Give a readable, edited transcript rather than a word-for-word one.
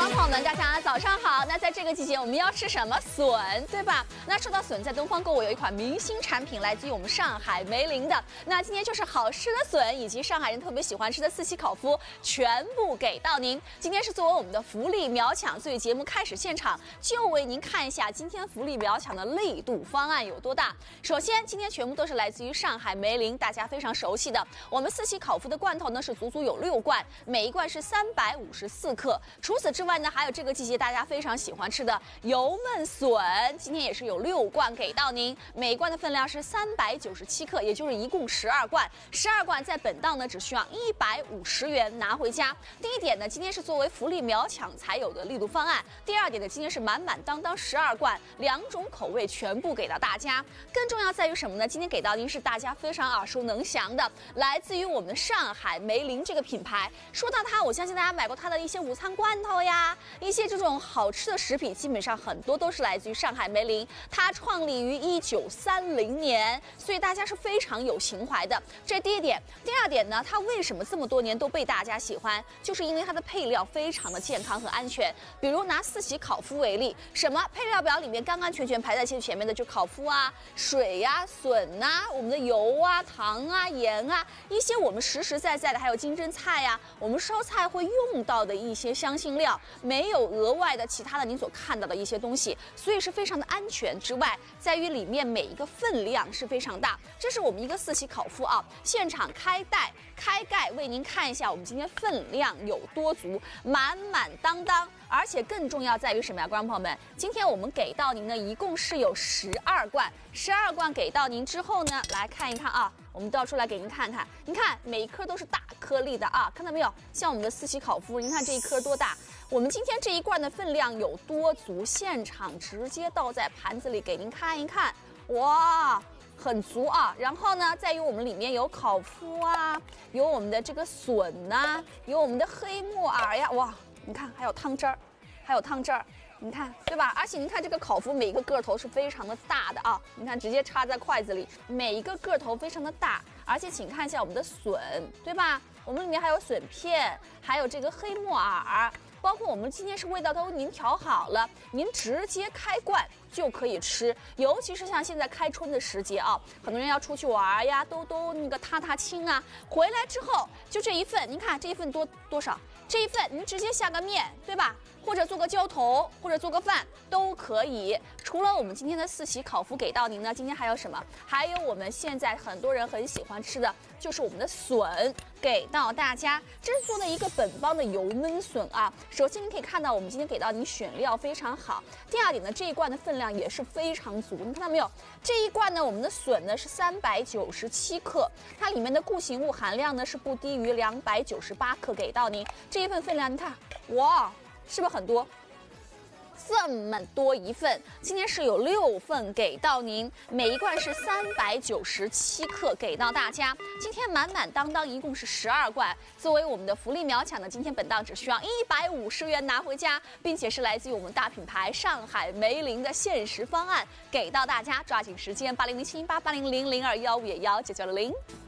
众朋友们，大家早上好。那在这个季节，我们要吃什么？笋，对吧？那说到笋，在东方购物有一款明星产品，来自于我们上海梅林的。那今天就是好吃的笋，以及上海人特别喜欢吃的四喜烤麸，全部给到您。今天是作为我们的福利秒抢，所以节目开始现场就为您看一下今天福利秒抢的力度方案有多大。首先，今天全部都是来自于上海梅林，大家非常熟悉的我们四喜烤麸的罐头呢，是足足有6罐，每一罐是354克。除此之外呢，还有这个季节大家非常喜欢吃的油焖笋，今天也是有6罐给到您，每一罐的分量是397克，也就是一共12罐。12罐在本档呢只需要150元拿回家。第一点呢，今天是作为福利秒抢才有的力度方案。第二点呢，今天是满满当当12罐，2种口味全部给到大家。更重要在于什么呢？今天给到您是大家非常耳熟能详的，来自于我们的上海梅林这个品牌。说到它，我相信大家买过它的一些午餐罐头呀，一些这种好吃的食品，基本上很多都是来自于上海梅林。它创立于1930年，所以大家是非常有情怀的。这是第一点。第二点呢，它为什么这么多年都被大家喜欢？就是因为它的配料非常的健康和安全。比如拿四喜烤麸为例，什么配料表里面干干全全排在前面的就烤麸啊、水呀、笋啊、我们的油啊、糖啊、盐啊，一些我们实实在在的，还有金针菜呀，我们烧菜会用到的一些香辛料，没有额外的其他的您所看到的一些东西，所以是非常的安全。之外，在于里面每一个分量是非常大。这是我们一个四喜烤麸啊，现场开盖为您看一下我们今天分量有多足，满满当当。而且更重要在于什么呀，观众朋友们？今天我们给到您呢，一共是有12罐，12罐给到您之后呢，来看一看啊，我们倒出来给您看看，您看每一颗都是大颗粒的啊，看到没有？像我们的四喜烤麸，您看这一颗多大？我们今天这一罐的分量有多足？现场直接倒在盘子里给您看一看，哇！很足啊，然后呢，在于我们里面有烤麸啊，有我们的这个笋呐，有我们的黑木耳呀，哇，你看还有汤汁儿，你看对吧？而且您看这个烤麸每一个个头是非常的大的啊，你看直接插在筷子里，每一个个头非常的大，而且请看一下我们的笋，对吧？我们里面还有笋片，还有这个黑木耳。包括我们今天是味道都为您调好了，您直接开罐就可以吃。尤其是像现在开春的时节啊，很多人要出去玩呀，都那个踏青啊，回来之后就这一份，您看这一份多少？这一份您直接下个面，对吧？或者做个浇头，或者做个饭都可以。除了我们今天的四喜烤麸给到您呢，今天还有什么？还有我们现在很多人很喜欢吃的，就是我们的笋给到大家。这是做的一个本帮的油焖笋啊。首先您可以看到，我们今天给到您选料非常好。第二点呢，这一罐的分量也是非常足，你看到没有？这一罐呢，我们的笋呢是397克，它里面的固形物含量呢是不低于298克给到您。这一份分量，你看，哇！是不是很多？这么多一份，今天是有6份给到您，每一罐是397克给到大家。今天满满当当一共是12罐，作为我们的福利秒抢呢，今天本档只需要150元拿回家，并且是来自于我们大品牌上海梅林的限时方案给到大家，抓紧时间80071880000215也19900。